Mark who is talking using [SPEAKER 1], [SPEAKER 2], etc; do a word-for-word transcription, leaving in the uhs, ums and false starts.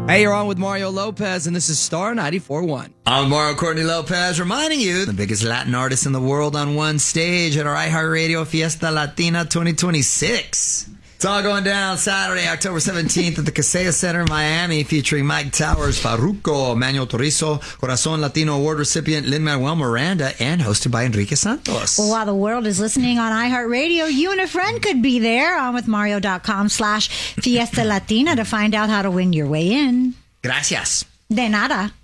[SPEAKER 1] Hey, you're on with Mario Lopez, and this is Star ninety-four point one.
[SPEAKER 2] I'm Mario Courtney Lopez, reminding you the biggest Latin artists in the world on one stage at our iHeartRadio Fiesta Latina twenty twenty-six. It's all going down Saturday, October seventeenth at the Kaseya Center in Miami, featuring Mike Towers, Farruko, Manuel Turizo, Corazon Latino Award recipient Lin-Manuel Miranda, and hosted by Enrique Santos.
[SPEAKER 3] Well, while the world is listening on iHeartRadio, you and a friend could be there on with Mario.com slash Fiesta Latina to find out how to win your way in.
[SPEAKER 2] Gracias.
[SPEAKER 3] De nada.